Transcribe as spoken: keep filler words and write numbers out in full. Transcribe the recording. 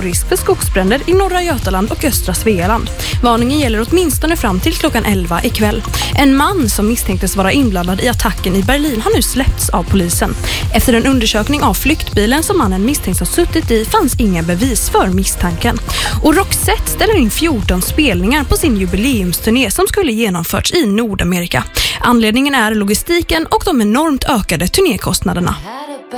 risk för skogsbränder i norra Götaland och östra Svealand. Varningen gäller åtminstone fram till klockan elva ikväll. En man som misstänktes vara inblandad i attacken i Berlin har nu släppts av polisen. Efter en undersökning av flyktbilen som mannen misstänks ha suttit i fanns inga bevis för misstanken. Och Roxette ställer in fjorton spelningar på sin jubileumsturné som skulle genomförts i Nordamerika. Anledningen är logistiken och de enormt ökade turnékostnaderna.